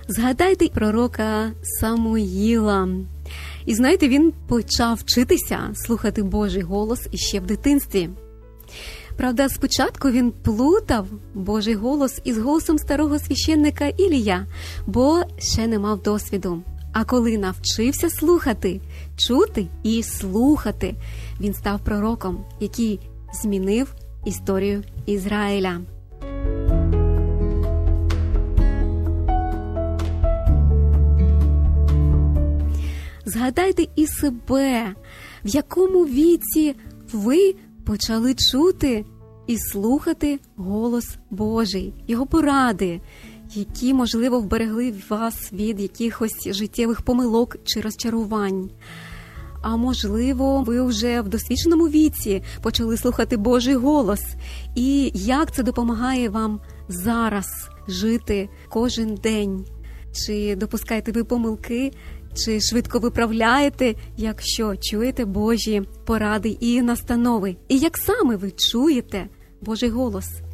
Згадайте пророка Самуїла. І знаєте, він почав вчитися слухати Божий голос іще в дитинстві. Правда, спочатку він плутав Божий голос із голосом старого священника Ілія, бо ще не мав досвіду. А коли навчився слухати, чути і слухати, він став пророком, який змінив історію Ізраїля. Згадайте і себе, в якому віці ви почали чути і слухати голос Божий, Його поради, які, можливо, вберегли вас від якихось життєвих помилок чи розчарувань. А можливо, ви вже в досвідченому віці почали слухати Божий голос. І як це допомагає вам зараз жити кожен день? Чи допускаєте ви помилки, чи швидко виправляєте, якщо чуєте Божі поради і настанови? І як саме ви чуєте Божий голос?